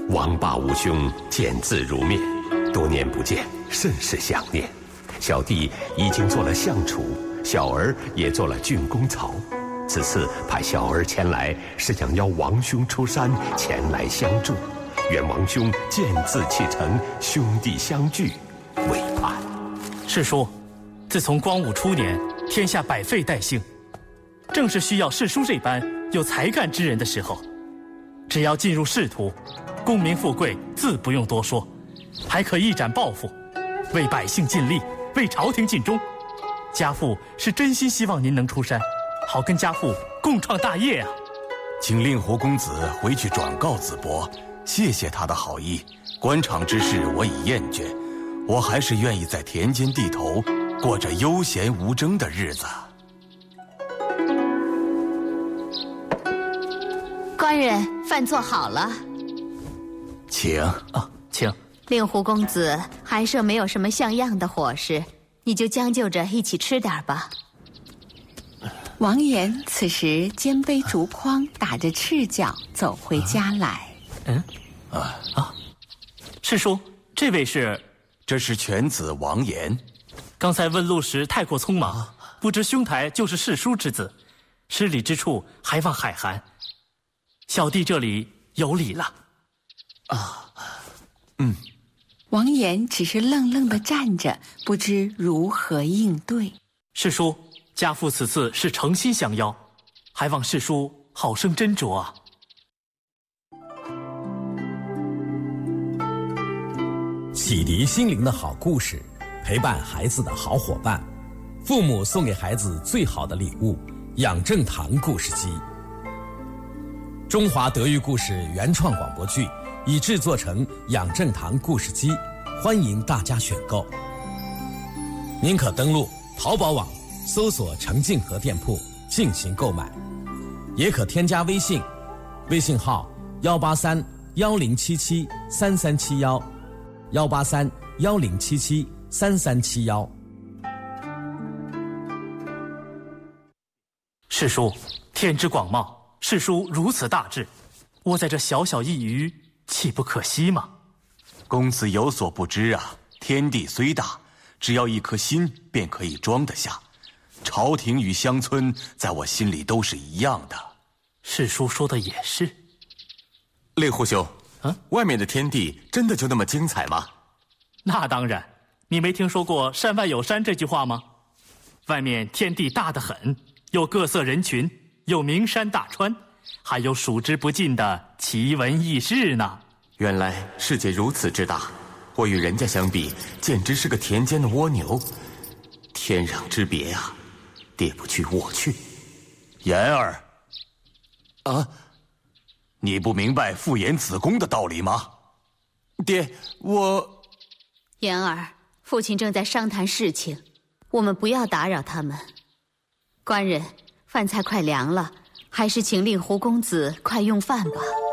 王霸五兄见字如面，多年不见，甚是想念。小弟已经做了相楚，小儿也做了郡公曹。此次派小儿前来，是想邀王兄出山前来相助。愿王兄见字启程，兄弟相聚，为盼。 世叔，自从光武初年，天下百废待兴，正是需要世叔这般有才干之人的时候。只要进入仕途，功名富贵自不用多说，还可一展抱负，为百姓尽力，为朝廷尽忠。家父是真心希望您能出山，好跟家父共创大业啊。 请令狐公子回去转告子伯，谢谢他的好意。官场之事我已厌倦，我还是愿意在田间地头过着悠闲无争的日子。 官人，饭做好了， 请啊，请。 令狐公子寒舍没有什么像样的伙食，你就将就着一起吃点吧。 王岩此时肩背竹筐，打着赤脚走回家来。 世叔，这位是？ 这是犬子王岩。 刚才问路时太过匆忙，不知兄台就是世叔之子，失礼之处还望海涵。小弟这里有礼了。 王岩只是愣愣地站着，不知如何应对。 世叔，家父此次是诚心相邀，还望世叔好生斟酌啊。 启迪心灵的好故事，陪伴孩子的好伙伴，父母送给孩子最好的礼物——养正堂故事机。中华德育故事原创广播剧已制作成养正堂故事机，欢迎大家选购。您可登录淘宝网搜索程静和店铺进行购买，也可添加微信，微信号183-1077-3371，183-1077-3371。 世叔，天之广袤，世叔如此大志，窝在这小小一隅，岂不可惜吗？ 公子有所不知啊，天地虽大，只要一颗心便可以装得下。朝廷与乡村在我心里都是一样的。 世叔说的也是。 令狐兄，外面的天地真的就那么精彩吗？ 那当然，你没听说过山外有山这句话吗？外面天地大得很，有各色人群，有名山大川，还有数之不尽的奇闻异事呢。 原来世界如此之大，我与人家相比，简直是个田间的蜗牛，天壤之别啊！爹不去，我去。 言儿，你不明白父严子恭的道理吗？ 爹，我…… 言儿，父亲正在商谈事情，我们不要打扰他们。官人，饭菜快凉了，还是请令狐公子快用饭吧。